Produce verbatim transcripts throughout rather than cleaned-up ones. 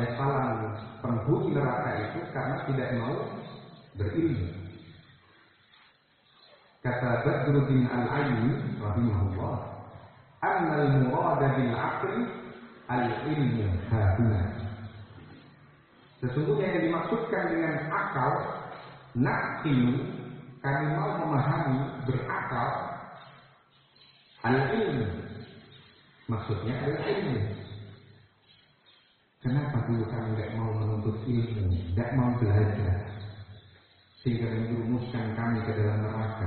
penyesalan penghuni neraka itu karena tidak mau berilmu. Kata Badruddin Al-Aini rahimahullah, "Annal murada bil 'aqli al-ilmu hahuna." Sesungguhnya yang dimaksudkan dengan akal, naqil, kami mau memahami, berakal, al-ilmu, maksudnya adalah ilmu. Kenapa dulu kami tidak mau menuntut ilmu, tidak mau belajar, sehingga menjerumuskan kami ke dalam neraka?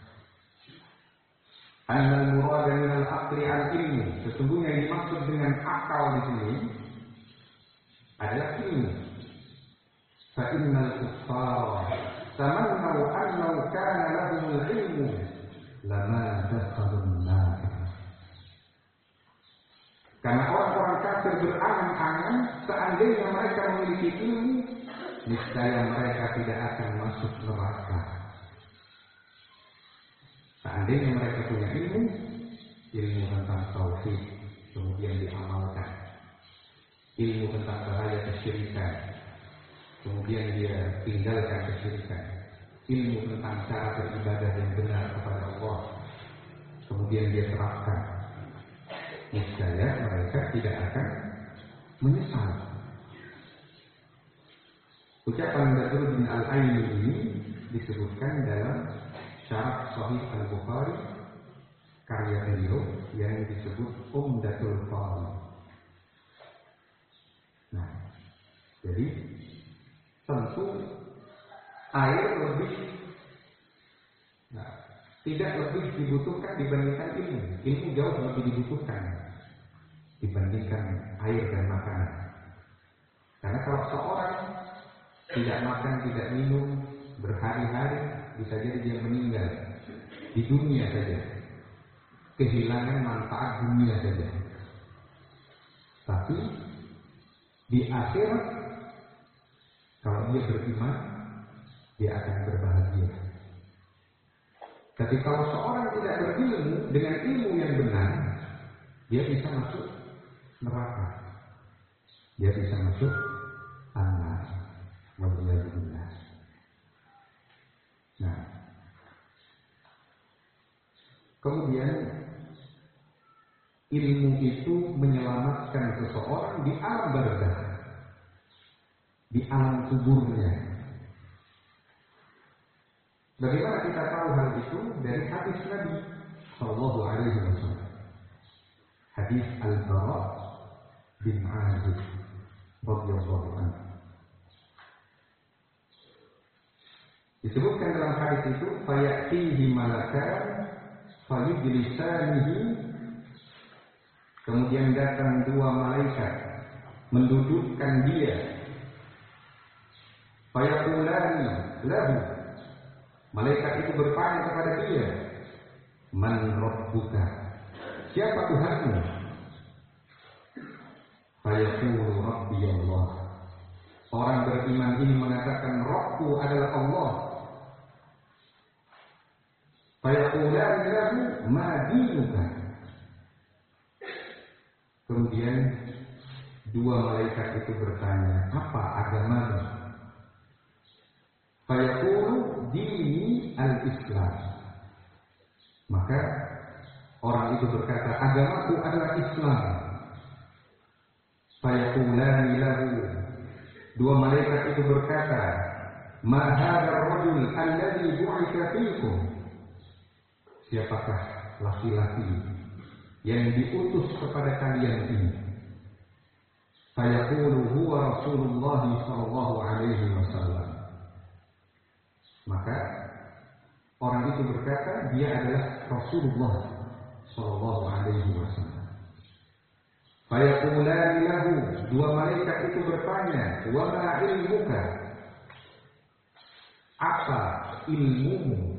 Annal murada min al-aqli al-ilmu, sesungguhnya yang dimaksud dengan akal di sini adalah ilmu. Fa innal kuffara tamannaw annahu kana lahumul ilmu lama dakhalun nar. Karena orang-orang kafir berangan-angan seandainya mereka memiliki ilmu, niscaya mereka tidak akan masuk neraka. Seandainya mereka punya ilmu, ilmu tentang tauhid, kemudian diamalkan, ilmu tentang bahaya kesyirikan, kemudian dia tinggalkan kesyirikan, ilmu tentang cara beribadah yang benar kepada Allah, kemudian dia terapkan, niscaya mereka tidak akan menyesal. Ucapan Badruddin Al-Aini ini disebutkan dalam Syarah Sahih Al-Bukhari karya beliau yang disebut Umdatul Qari. Nah, jadi tentu air lebih, nah, tidak lebih dibutuhkan dibandingkan ilmu. Ilmu jauh lebih dibutuhkan dibandingkan air dan makanan. Karena kalau seorang tidak makan, tidak minum berhari-hari, bisa jadi dia meninggal di dunia saja, kehilangan manfaat dunia saja. Tapi di akhirat, kalau dia beriman, dia akan berbahagia. Tapi kalau seorang tidak berilmu dengan ilmu yang benar, dia bisa masuk neraka, dia bisa masuk an-nar. Waliyahulillah. Nah, kemudian ilmu itu menyelamatkan seseorang di alam barzakh, di alam kuburnya. Bagaimana kita tahu hal itu? Dari hadis Nabi Shallallahu Alaihi Wasallam, hadis Al-Bara bin Azib radhiyallahu anhu. Disebutkan dalam hadis itu, fayatihi malakan fayujlisanihi, kemudian datang dua malaikat mendudukkan dia, fayaqulani lahu, malaikat itu bertanya kepada dia, man rabbuka, siapa Tuhanmu? Fayaqulu rabbi Allah, orang beriman ini mengatakan Rabbku adalah Allah. Fayaqulani lahu ma dinuka, kemudian dua malaikat itu bertanya, apa agamamu? Fayaqulu dini al-Islam, maka orang itu berkata, agamaku adalah Islam. Fayaqulani lahu, dua malaikat itu berkata, ma hadzal rajul alladzi bu'itsa fiikum, siapakah laki-laki yang diutus kepada kalian ini? Fayaqulu huwa Rasulullah sallallahu alaihi wasallam, maka orang itu berkata, dia adalah Rasulullah sallallahu alaihi wasallam. Fayaqulani lahu, dua malaikat itu bertanya, wa ma ilmuka, apa ilmumu?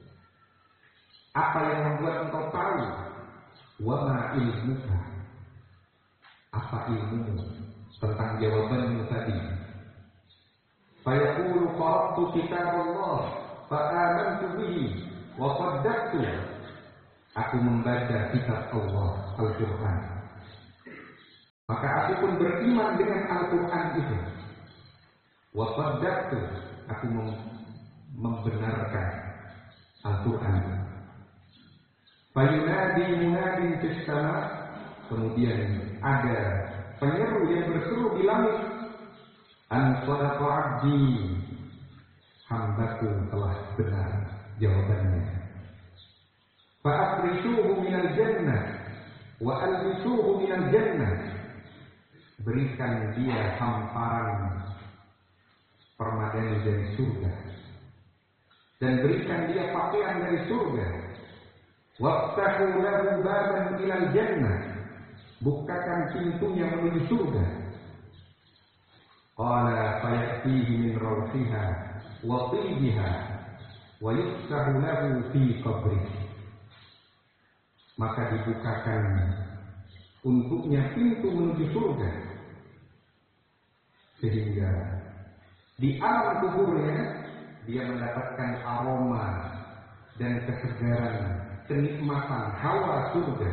Apa yang membuat engkau tahu? Wa ma ilmuka, apa ilmumu tentang jawabanmu tadi? Fayaqulu qara'tu kitab Allah fa amantu bihi wa saddaqtu, aku membaca kitab Allah Al-Qur'an, Maka aku pun beriman dengan Al-Quran itu. Wa saddaqtu, aku mem- membenarkan Al-Quran. Fayunadi munadin fis sama, kemudian ada penyeru yang berseru di langit, an sadaqa abdi, hambaku telah benar jawabannya. Fa afrishuhu minal jannah wa albisuhu minal jannah, berikan dia hamparan permadani dari surga dan berikan dia pakaian dari surga. Waftahu lahu baban ilal jannah, bukakan pintunya menuju surga. Qala fayatihi min rawhiha wa tibiha wa yuftahu lahu fi qabrihi, maka dibukakan untuknya pintu menuju surga, sehingga di alam kuburnya dia mendapatkan aroma dan kesegaran, kenikmatan hawa surga.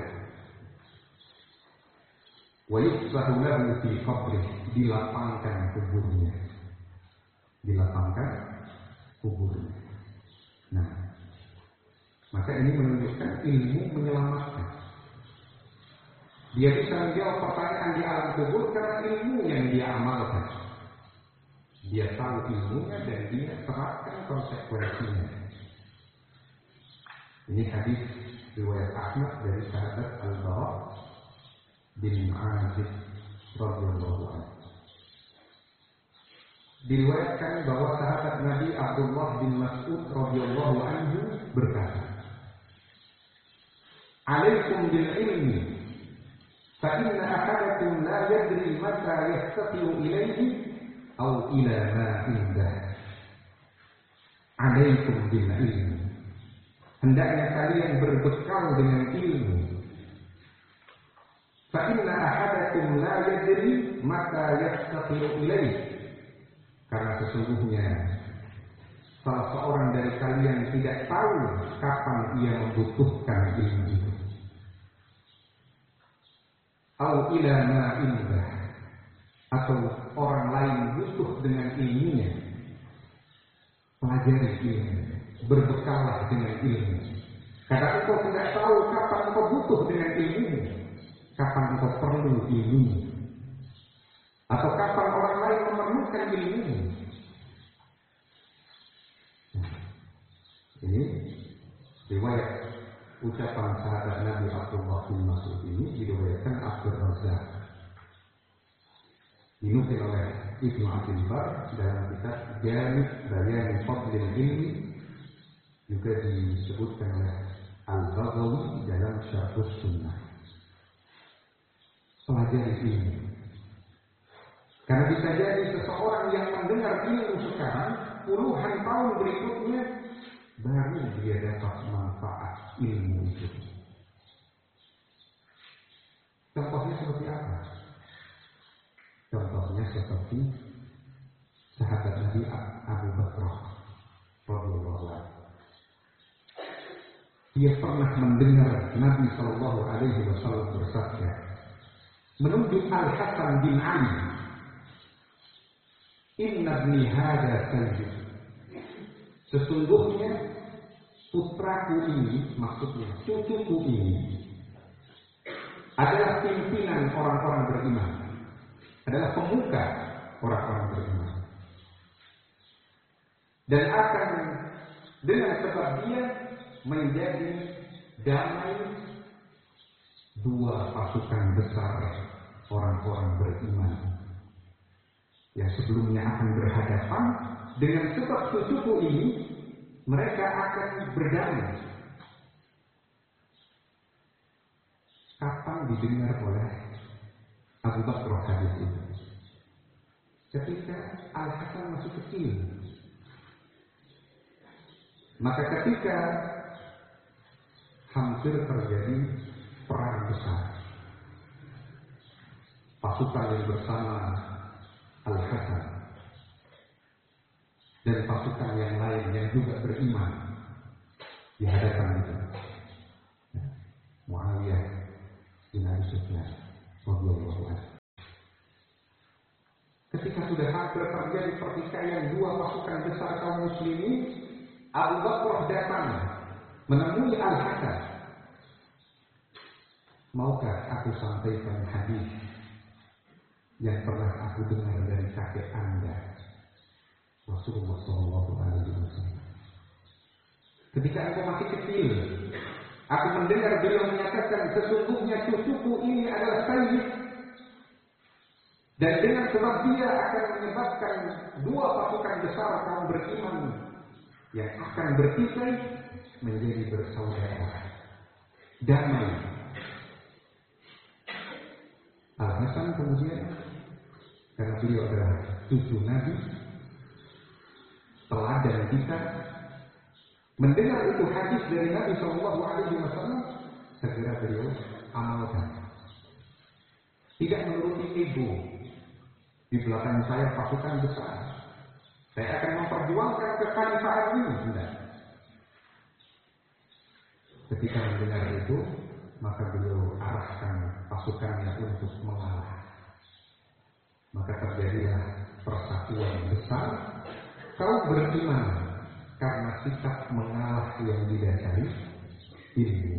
Wa yuftahu lahu fi qabrihi, dilapangkan kuburnya, dilapangkan kuburnya. Nah, maka ini menunjukkan ilmu menyelamatkan. Dia bisa menjawab pertanyaan di alam kubur karena ilmu yang dia amalkan. Dia tahu ilmunya dan dia terapkan konsekuensinya. Ini hadis riwayat Ahmad dari sahabat Al-Bara bin Azib radhiyallahu anhu. Diriwayatkan bahwa sahabat Nabi Abdullah bin Mas'ud radhiyallahu anhu berkata, "Alaikum bil ilmi, fa inna ahadakum la yadri mata yastati'u ilayhi aw ila ma indah." Alaikum bil ilmi, hendaknya kalian berbekal dengan ilmu. Fa inna ahadakum la yadri mata yastati'u ilayhi, karena sesungguhnya salah seorang dari kalian tidak tahu kapan ia membutuhkan ilmu itu. Au ila ma indah, atau orang lain butuh dengan ilmunya. Pelajari ilmu, berbekallah dengan ilmu. Karena engkau tidak tahu kapan engkau butuh dengan ilmu, kapan engkau perlu ilmu, atau kapan orang lain memerlukan ilmu. Ini riwayat ucapan sahabat Nabi Abdullah bin Mas'ud ini diriwayatkan Abdul Razak, dinukil oleh Ibnu Abdul Bar dalam kitab Jami' Bayan Fadlil Ilmi, juga disebutkan oleh Al-Baghawi dalam Syarhus Sunnah. Pelajari ilmu. Karena bisa jadi seseorang yang mendengar ilmu sekarang, puluhan tahun berikutnya baru dia dapat manfaat ilmu itu. Contohnya seperti apa? Contohnya seperti sahabat Nabi Abu Bakar radhiyallahu anhu. Dia pernah mendengar Nabi Shallallahu Alaihi Wasallam bersabda, menunjuk Al Hasan bin Ali, "Inna ibni hada sayyid." Sesungguhnya putraku ini, maksudnya cucuku ini, adalah pimpinan orang-orang beriman, adalah pemuka orang-orang beriman, dan akan dengan sebab dia menjadi damai dua pasukan besar orang-orang beriman yang sebelumnya akan berhadapan. Dengan sebab cucuku ini, mereka akan berdamai. Kapan didengar oleh Abu Bakar hadis itu? Ketika Al Hasan masih kecil. Maka ketika hampir terjadi perang besar, pasukan yang bersama Al Hasan dan pasukan yang lain yang juga beriman di hadapan itu, Muawiyah bin Abi Sufyan radhiyallahu anhu. ketika sudah hampir terjadi pertikaian dua pasukan besar kaum muslimin, Abu Bakar datang menemui Al-Hasan. Maukah aku sampaikan hadis yang pernah aku dengar dari kakek Anda, Rasulullah shallallahu alaihi wasallam. Ketika aku masih kecil, aku mendengar beliau menyatakan, sesungguhnya cucuku ini adalah sayyid, dan dengan sebab dia akan menyebabkan dua pasukan besar kaum beriman yang akan bertikai menjadi bersaudara, damai. Al-Hasan kemudian, karena beliau adalah cucu Nabi, teladan kita, mendengar itu hadis dari Nabi shallallahu alaihi wasallam, segera beliau amalkan. Tidak menuruti ego. Di belakang saya pasukan besar, saya akan memperjuangkan kekhalifahan ini. Tidak. Ketika mendengar itu, maka beliau arahkan pasukannya untuk mengalah. Maka terjadilah persatuan besar kaum beriman karena sikap mengalah yang didasari ilmu.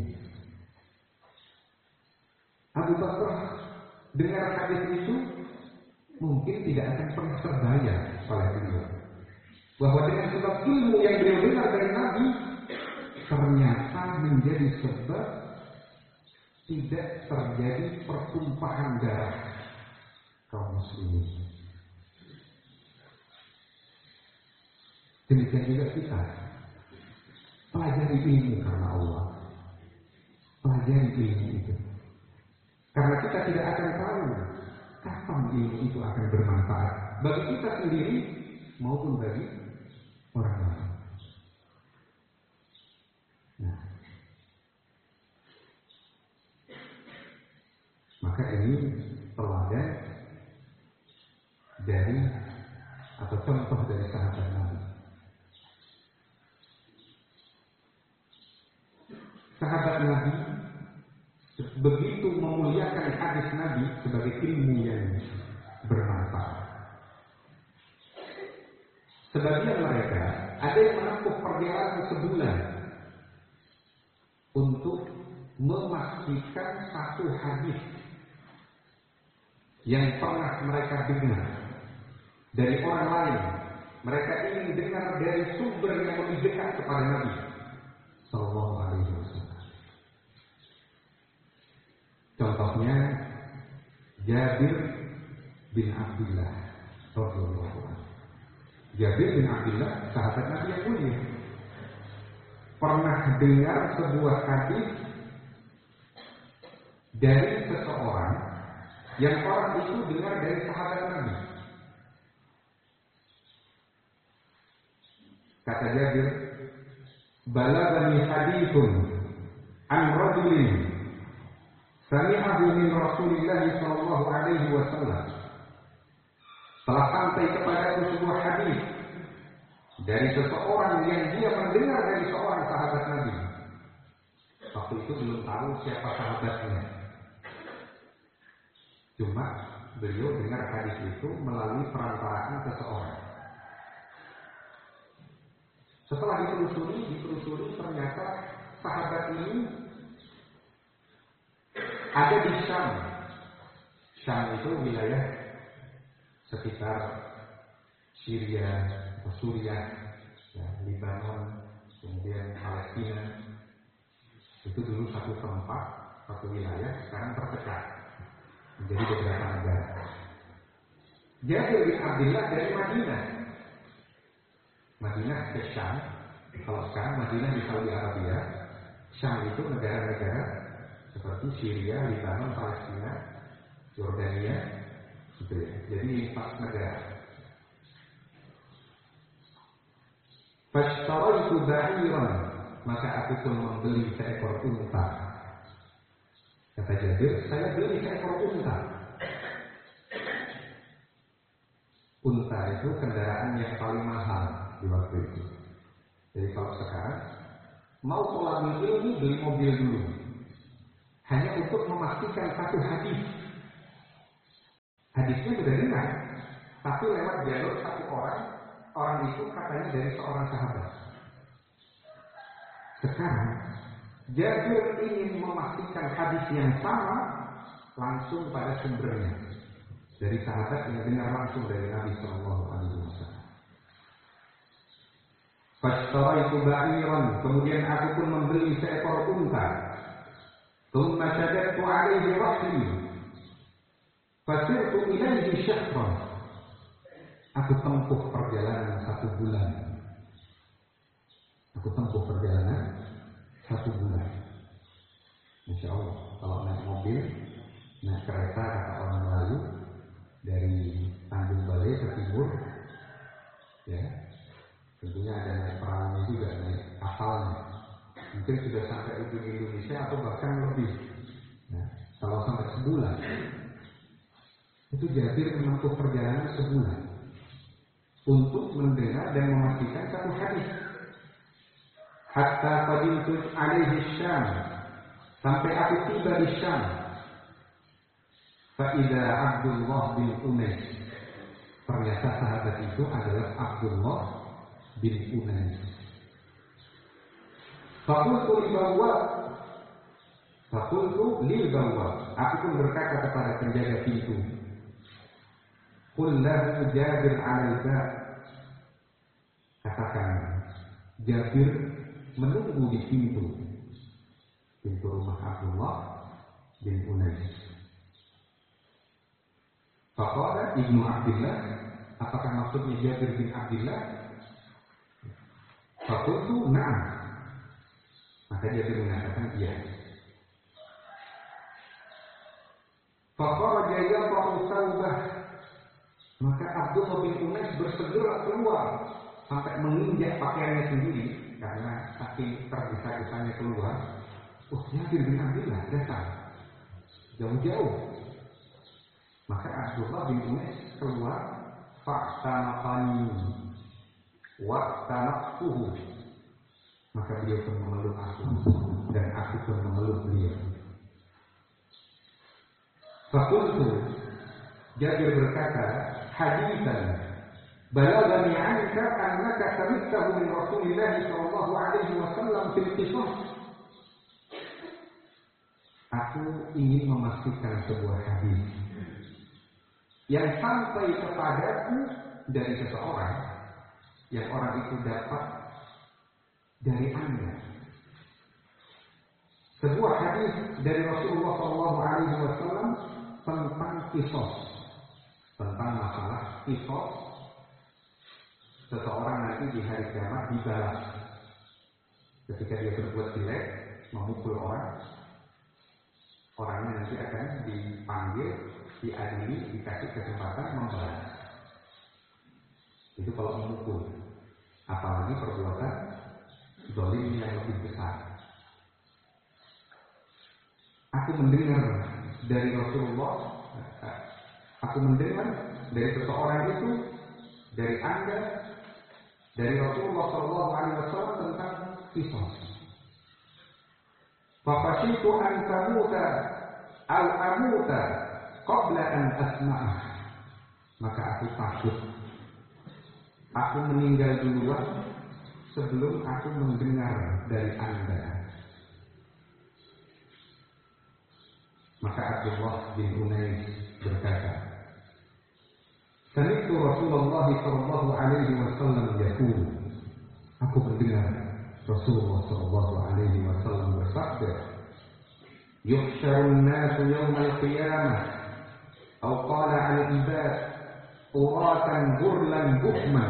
Abu Bakar dengar hadis itu mungkin tidak akan pernah terbayang oleh beliau bahwa dengan sebab ilmu yang beliau dengar dari Nabi ternyata menjadi sebab tidak terjadi pertumpahan darah kaum muslimin. Demikian juga kita pelajari ilmu karena Allah, pelajari ilmu itu karena kita tidak akan tahu kapan ilmu itu akan bermanfaat bagi kita sendiri maupun bagi orang lain. Nah, maka ini teladan dari atau contoh dari sahabat Nabi. Sahabat Nabi begitu memuliakan hadis Nabi sebagai ilmu yang bermanfaat. Sebagian mereka ada yang menempuh perjalanan sebulan untuk memastikan satu hadis yang pernah mereka dengar dari orang lain. Mereka ingin dengar dari sumber yang lebih dekat kepada Nabi Sallallahu Alaihi Wasallam. Contohnya Jabir bin Abdullah radhiyallahu anhu. Jabir bin Abdullah sahabat Nabi yang mulia pernah dengar sebuah hadis dari seseorang yang orang itu dengar dari sahabat Nabi. Kata Jabir, balagani hadithun an rajulin sami'ahu min Rasulillah sallallahu alaihi wasallam. Telah sampai kepadaku sebuah hadis dari seseorang yang dia mendengar dari seorang sahabat Nabi. Waktu itu belum tahu siapa sahabatnya. Cuma beliau dengar hadis itu melalui perantaraan seseorang. Setelah ditelusuri, ditelusuri ternyata sahabat ini ada di Syam. Syam itu wilayah sekitar Syria atau Suriah, ya, Lebanon, kemudian Palestina. Itu dulu satu tempat, satu wilayah, sekarang terpecah menjadi beberapa negara. Jabir bin Abdullah dari Madinah. Madinah ke Syam. Kalau sekarang Madinah di Saudi Arabia, Syam itu negara-negara seperti Syria, Lebanon, Palestina, Yordania, gitu ya. Jadi empat negara. Fashtaraitu ba'iran, maka aku pun membeli seekor unta. Kata Jabir, saya beli seekor unta. Unta itu kendaraan yang paling mahal di waktu itu. Jadi kalau sekarang mau tolak ilmu beli mobil dulu, hanya untuk memastikan satu hadis. Hadisnya sudah dengar, tapi lewat jalur satu orang. Orang itu katanya dari seorang sahabat. Sekarang Jabir ingin memastikan hadis yang sama langsung pada sumbernya dari sahabat yang dengar langsung dari Nabi Shallallahu Alaihi Wasallam. Fastaraitu ba'iran, kemudian aku pun membeli seekor unta. Thumma shaddadtu alaihi rahli, fasirtu ilaihi syahran. Aku tempuh perjalanan satu bulan. Aku tempuh perjalanan satu bulan. Insya Allah, kalau naik mobil, naik kereta kata orang Melayu dari Tanjung Balai ke timur, ya, tentunya ada naik perahunya juga, naik kapalnya. Mungkin sudah sampai ujung Indonesia atau bahkan lebih. Nah, kalau sampai sebulan, itu Jabir menempuh perjalanan sebulan untuk mendengar dan memastikan satu hadis. Hatta qadimtu alaihi Syam, sampai aku tiba di Syam. Fa idza Abdullah bin Unais, ternyata sahabat itu adalah Abdullah bin Unais. Faqultu li bawwab, faqultu li bawwab, aku pun berkata kepada penjaga pintu, qul lahu Jabir al-bab, katakan Jabir menunggu di pintu pintu rumah Abdullah bin Unais. Faqala Ibnu Abdillah, apakah maksudnya Jabir bin Abdillah? Faqultu na'am, maka Jabir mengatakan iya. Faqala yadha'u thawbah, maka Abdullah bin Unais bersegera keluar sampai menginjak pakaiannya sendiri karena saking tergesa-gesanya keluar. Oh, Jabir bin Abdillah datang jauh-jauh. Maka Abdullah bin Unais keluar, fa'tanaqani wa tanaqtuhu, maka beliau pun memeluk aku dan aku pun memeluk beliau. Faqultu, Jabir berkata, haditsan balagani 'anka annaka sami'tahu min Rasulillah sallallahu alaihi wasallam fil qisas. Aku ingin memastikan sebuah hadis yang sampai kepadaku dari seseorang yang orang itu dapat dari Anda. Sebuah hadis dari Rasulullah sallallahu alaihi wasallam tentang qisas, tentang masalah qisas. Seseorang nanti di hari kiamat dibalas ketika dia berbuat jelek, memukul orang, orangnya nanti akan dipanggil, diadili, dikasih kesempatan membalas. Itu kalau memukul, apalagi perbuatan zalim yang lebih besar. Aku mendengar dari Rasulullah, aku mendengar dari seseorang itu, dari Anda, dari Rasulullah Shallallahu Alaihi Wasallam tentang qisas. Faqashitu an tamuta al amuta qabla an asma'ah. Maka aku takut aku meninggal duluan sebelum aku mendengar dari Anda. Maka Abdullah bin Unais berkata, Sami'tu Rasulullah sallallahu alaihi wasallam yaqul, aku mendengar Rasulullah sallallahu alaihi wasallam bersabda, yuhsyarun nasu yawmal qiyamah, atau qala al-ibad uratan burlan buhman.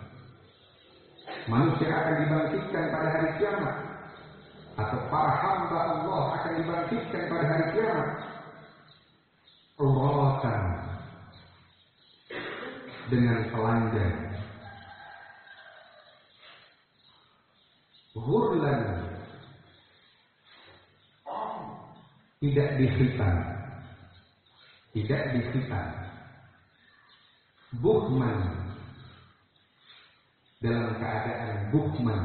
Manusia akan dibangkitkan pada hari kiamat, atau para hamba Allah akan dibangkitkan pada hari kiamat uratan, dengan telanjang, ghurlan, tidak dikhitan, tidak dikhitan, buhman, dalam keadaan buhman.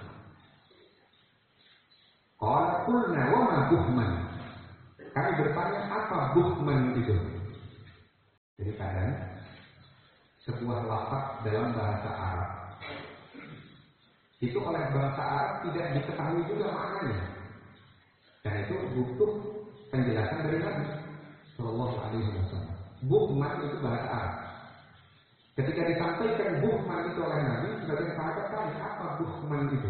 Qala qulna wa ma buhman, kami bertanya apa buhman itu. Jadi keadaan sebuah lafaz dalam bahasa Arab, itu oleh bahasa Arab tidak diketahui juga maknanya. Dan itu butuh penjelasan dari Nabi Sallallahu Alaihi Wasallam. Buhman itu bahasa Arab. Ketika disampaikan buhman itu oleh Nabi, sebagian sahabat tanya, apa buhman itu?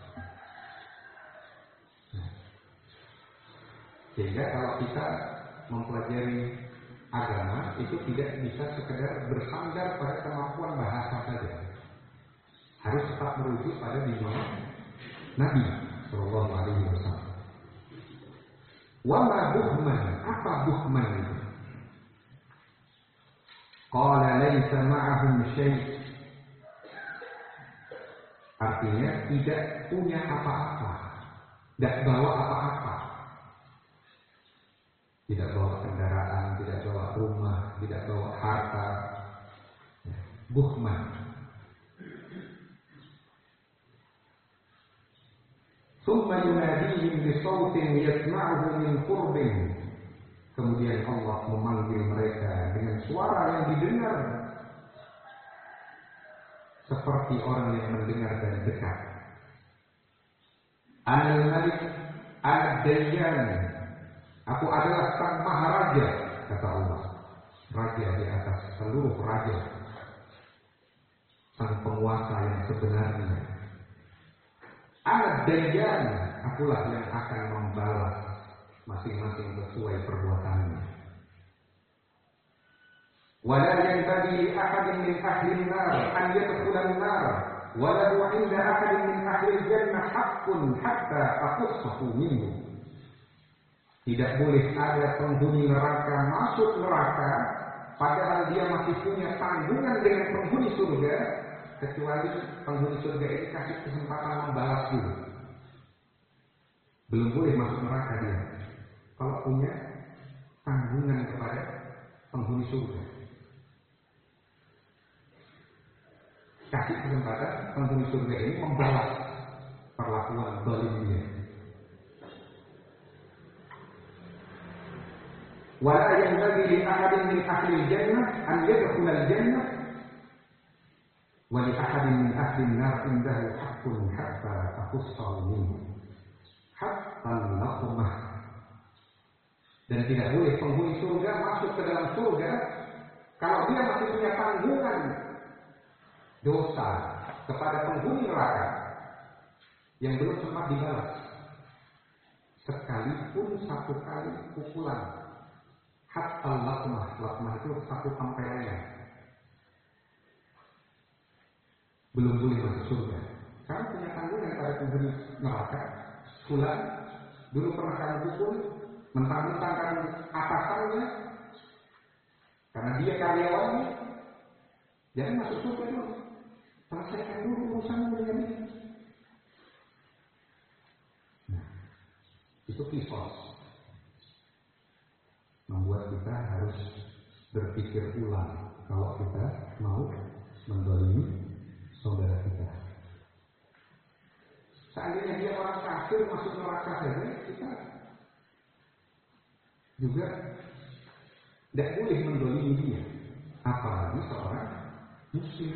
Sehingga kalau kita mempelajari agama itu tidak bisa sekedar bersandar pada kemampuan bahasa saja. Harus tetap merujuk pada bimbingan Nabi Sallallahu Alaihi Wasallam. Wa ma buhman? Apa buhman itu? Qala laisa ma'ahum syai'. Artinya tidak punya apa-apa, tidak bawa apa-apa. Tidak bawa kendaraan, tidak bawa rumah, tidak bawa harta. Buhman. Tsumma yunadihim bi shautin yasma'uhu min qurbin. Kemudian Allah memanggil mereka dengan suara yang didengar seperti orang yang mendengar dari dekat. Anal Malik Ad-Dayyan. Aku adalah sang maharaja, kata Allah. Raja di atas seluruh raja. Sang penguasa yang sebenarnya. Ad-Dayyan. Akulah yang akan membalas masing-masing sesuai perbuatannya. Wala yanbaghi li ahadin min ahli an-nar an yadkhula an-nar wa la 'inda ahadin min ahli al-jannah haqqun hatta aqussahu minhu. Tidak boleh ada penghuni neraka masuk neraka padahal dia masih punya tanggungan dengan penghuni surga, kecuali penghuni surga ini kasih kesempatan membalas dulu. Belum boleh masuk neraka dia kalau punya tanggungan kepada penghuni surga. Kasih kesempatan penghuni surga ini membalas perlakuan zalimnya. Wala yanbaghi li ahadin min ahli al-jannah an yadkhula al-jannah wa li ahadin min ahli an-nar indahu haqqun hatta aqussahu minhu. Hatta al-laqmah. Dan tidak boleh penghuni surga masuk ke dalam surga kalau dia masih punya tanggungan dosa kepada penghuni neraka yang belum sempat dibalas, sekalipun satu kali pukulan. Hatta lakmah, lakmah itu satu tempelan, belum boleh masuk surga. Kamu punya tanggungan pada penghuni neraka. Fulan dulu pernah kamu pukul, mentang-mentang kamu atasannya, karena dia karyawannya, jangan masuk surga dulu. Selesaikan dulu urusanmu dengan dia. Nah, itu kisos. Membuat kita harus berpikir ulang kalau kita mau mendolimi saudara kita. Seandainya dia orang kafir masuk neraka saja, kita juga tidak boleh mendolimi dia, apalagi seorang muslim.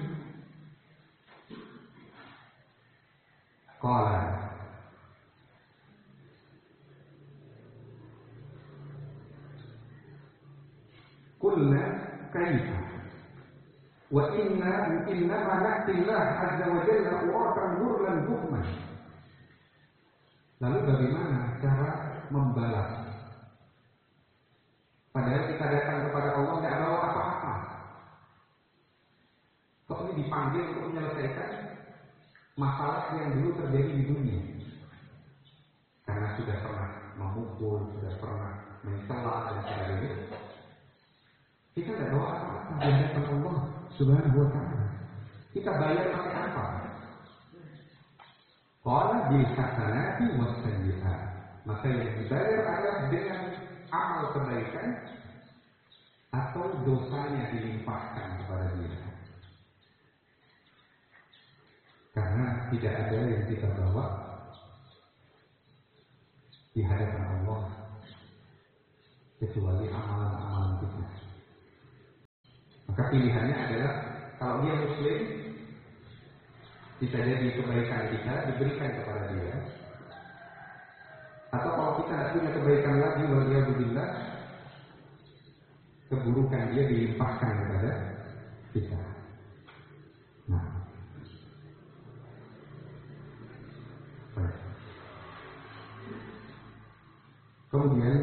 Qala Qulna kaifa wa inna innama na'ti Allah azza wa jalla uratan murlan buhman. Lalu bagaimana cara membalas? Padahal kita datang kepada Allah tidak bawa apa-apa. Kok ini dipanggil untuk menyelesaikan masalah yang dulu terjadi di dunia? Karena sudah pernah memukul, sudah pernah mencela dan sebagainya. Kita tidak bawa apa-apa di hadapan Allah Subhanahu wa ta'ala. Kita bayar pakai apa? Qala bil hasanati was sayyi'at. Maka yang dibayar adalah dengan amal kebaikan atau dosanya dilimpahkan kepada dia. Karena tidak ada yang kita bawa di hadapan Allah kecuali amalan-amalan kita. Maka pilihannya adalah kalau dia muslim, bisa jadi kebaikan kita diberikan kepada dia. Atau kalau kita tidak punya kebaikan lagi, waliyadzubillah, keburukan dia dilimpahkan kepada kita. Nah, baik. Kemudian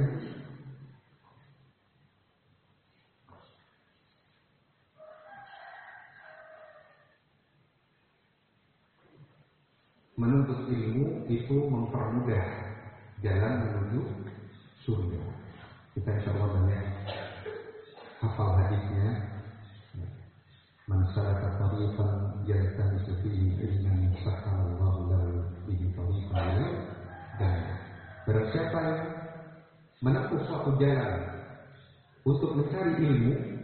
menuntut ilmu itu mempermudah jalan menuju surga. Kita insya Allah banyak hafal hadisnya. Man salaka tariqan yaltamisu fihi ilman sahalallahu lahu bihi tariqan. Dan barang siapa yang menempuh suatu jalan untuk mencari ilmu,